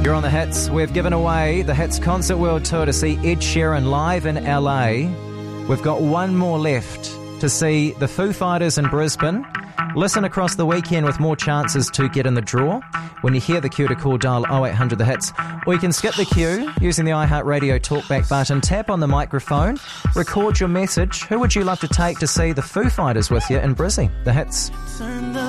You're on the Hits. We've given away the Hits Concert World Tour to see Ed Sheeran live in LA. We've got one more left to see the Foo Fighters in Brisbane. Listen across the weekend with more chances to get in the draw. When you hear the cue to call, dial 0800 The Hits. Or you can skip the queue using the iHeartRadio talkback button, tap on the microphone, record your message. Who would you love to take to see the Foo Fighters with you in Brizzy? The Hits.